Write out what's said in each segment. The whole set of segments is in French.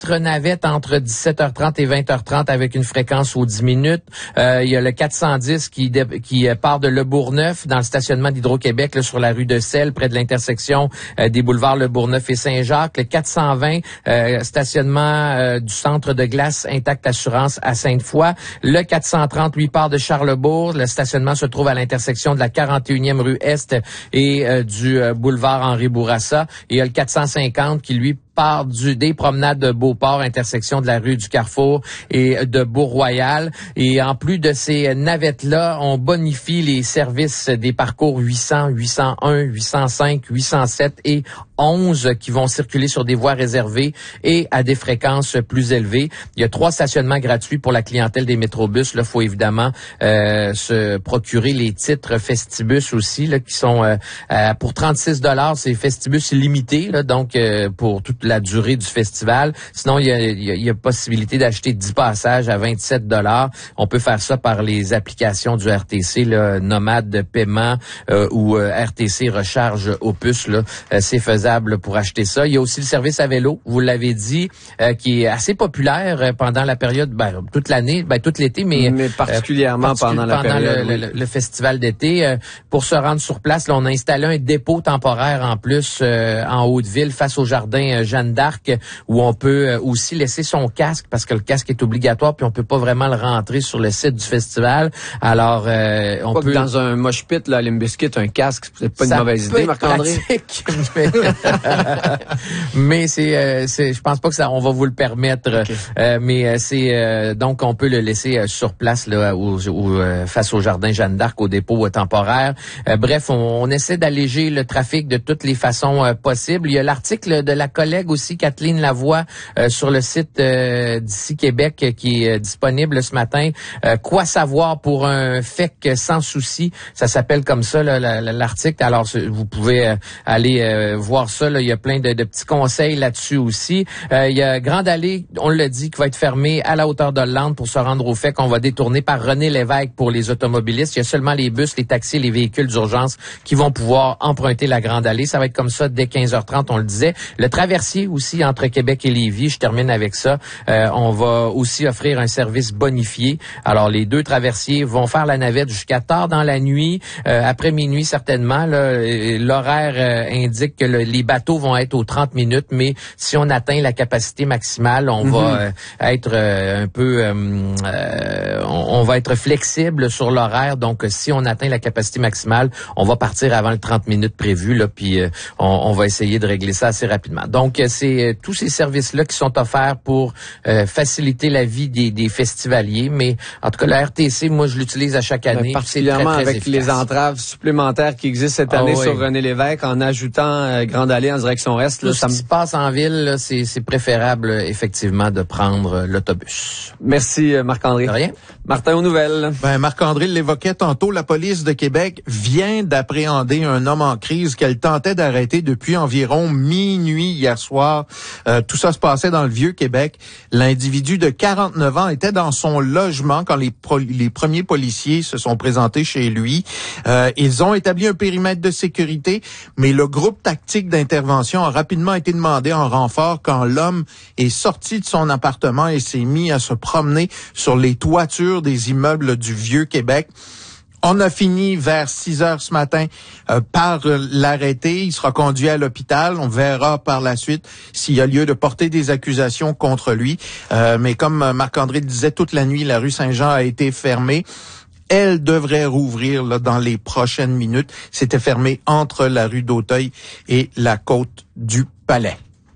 navettes entre 17h30 et 20h30 avec une fréquence aux 10 minutes. Il y a le 410 qui part de Le Bourgneuf dans le stationnement d'Hydro-Québec là, sur la rue de Selle, près de l'intersection des boulevards Le Bourgneuf et Saint-Jacques. Le 420, stationnement du centre de glace Intact Assurance à Sainte-Foy. Le 430, lui, part de Charlesbourg. Le stationnement se trouve à l'intersection de la 41e rue Est et du boulevard Henri Bourassa. Et il y a le 450 qui, lui, part des promenades de Beauport, intersection de la rue du Carrefour et de Beau-Royal. Et en plus de ces navettes-là, on bonifie les services des parcours 800, 801, 805, 807 et 11 qui vont circuler sur des voies réservées et à des fréquences plus élevées. Il y a 3 stationnements gratuits pour la clientèle des métrobus. Là, faut évidemment se procurer les titres Festibus aussi, là, qui sont pour 36 $. C'est Festibus limité, là, donc pour toute la durée du festival. Sinon, il y a possibilité d'acheter 10 passages à 27 $. On peut faire ça par les applications du RTC, là, Nomade de paiement ou RTC Recharge Opus. Là, c'est faisable pour acheter ça. Il y a aussi le service à vélo, vous l'avez dit, qui est assez populaire pendant la période, toute l'année, tout l'été, mais particulièrement pendant la période. Le festival d'été. Pour se rendre sur place, là, on a installé un dépôt temporaire en plus en Haute-Ville face au jardin Jeanne d'Arc, où on peut aussi laisser son casque, parce que le casque est obligatoire, puis on peut pas vraiment le rentrer sur le site du festival. Alors, on peut... Dans un mosh pit, là, Limp Bizkit, un casque, c'est pas une mauvaise idée, Marc-André? Mais je pense pas que ça, on va vous le permettre. Okay. Mais donc on peut le laisser sur place là, face au jardin Jeanne d'Arc, au dépôt temporaire. Bref, on essaie d'alléger le trafic de toutes les façons possibles. Il y a l'article de la collègue aussi, Kathleen Lavoie, sur le site d'ici Québec qui est disponible ce matin. Quoi savoir pour un FEC sans souci? Ça s'appelle comme ça là, l'article. Alors vous pouvez aller voir ça. Là. Il y a plein de petits conseils là-dessus aussi. Il y a Grande Allée, on l'a dit, qui va être fermée à la hauteur d'Hollande pour se rendre au FEC. On va détourner par René Lévesque pour les automobilistes. Il y a seulement les bus, les taxis, les véhicules d'urgence qui vont pouvoir emprunter la Grande Allée. Ça va être comme ça dès 15h30, on le disait. Le traversier aussi entre Québec et Lévis, je termine avec ça. On va aussi offrir un service bonifié. Alors, les 2 traversiers vont faire la navette jusqu'à tard dans la nuit, après minuit certainement. L'horaire indique que les bateaux vont être aux 30 minutes, mais si on atteint la capacité maximale, on va être un peu... on va être flexible sur l'horaire. Donc, si on atteint la capacité maximale, on va partir avant le 30 minutes prévu, là, puis on va essayer de régler ça assez rapidement. Donc, c'est tous ces services-là qui sont offerts pour faciliter la vie des festivaliers. Mais en tout cas, la RTC, moi, je l'utilise à chaque année. Particulièrement c'est très, très avec efficace. Les entraves supplémentaires qui existent cette année sur René Lévesque, en ajoutant Grande Allée en direction Est. Tout ce qui se passe en ville, là, c'est préférable, effectivement, de prendre l'autobus. Merci, Marc-André. De rien. Martin, aux nouvelles. Marc-André l'évoquait tantôt, la police de Québec vient d'appréhender un homme en crise qu'elle tentait d'arrêter depuis environ minuit hier soir. Tout ça se passait dans le Vieux-Québec. L'individu de 49 ans était dans son logement quand les premiers policiers se sont présentés chez lui. Ils ont établi un périmètre de sécurité, mais le groupe tactique d'intervention a rapidement été demandé en renfort quand l'homme est sorti de son appartement et s'est mis à se promener sur les toitures des immeubles du Vieux-Québec. On a fini vers 6 heures ce matin par l'arrêter. Il sera conduit à l'hôpital. On verra par la suite s'il y a lieu de porter des accusations contre lui. Mais comme Marc-André le disait, toute la nuit, la rue Saint-Jean a été fermée. Elle devrait rouvrir là, dans les prochaines minutes. C'était fermé entre la rue d'Auteuil et la côte du Palais.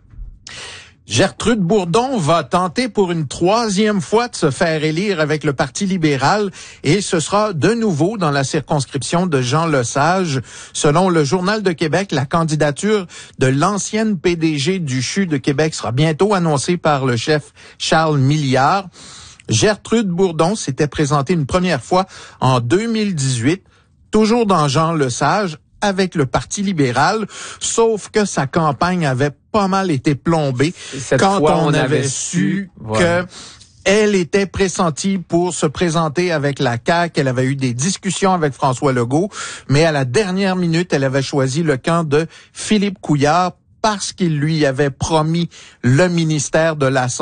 Gertrude Bourdon va tenter pour une 3e fois de se faire élire avec le Parti libéral et ce sera de nouveau dans la circonscription de Jean Lesage. Selon le Journal de Québec, la candidature de l'ancienne PDG du CHU de Québec sera bientôt annoncée par le chef Charles Milliard. Gertrude Bourdon s'était présentée une première fois en 2018, toujours dans Jean Lesage, avec le Parti libéral, sauf que sa campagne avait pas mal été plombée quand on avait su que elle était pressentie pour se présenter avec la CAQ. Elle avait eu des discussions avec François Legault, mais à la dernière minute, elle avait choisi le camp de Philippe Couillard parce qu'il lui avait promis le ministère de la Santé.